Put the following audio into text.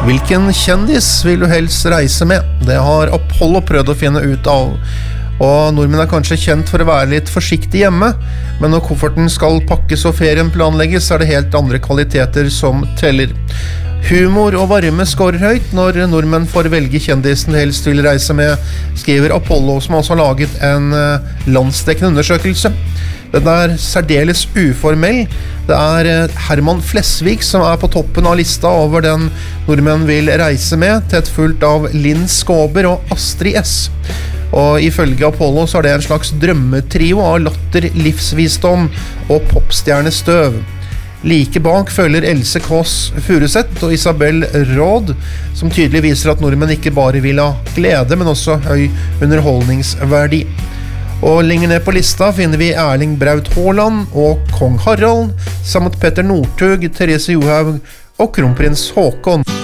Hvilken kjendis vil du helst reise med? Det har Apollo prøvd å finne ut av. Og nordmenn er kanskje kjent for å være litt forsiktig hjemme, men når kofferten skal pakkes og ferien planlegges, er det helt andre kvaliteter som teller. Humor og varme skårer høyt når nordmenn får velge kjendisen de helst vil reise med, skriver Apollo, som også har laget en landsdekkende undersøkelse. Den er særdeles uformell. Det er Herman Flesvig som er på toppen av lista over den nordmenn vil reise med, tett fulgt av Linn Skåber og Astrid S. Og ifølge Apollo så er det en slags drømmetrio av latter, livsvisdom og popstjernestøv. Like bak følger Else Kåss Furuseth og Isabel Råd, som tydelig viser at nordmenn ikke bare vil ha glede, men også høy underholdningsverdi. Og lenger ned på lista finner vi Erling Braut Haaland og Kong Harald, samt Petter Northug, Therese Johaug og kronprins Håkon.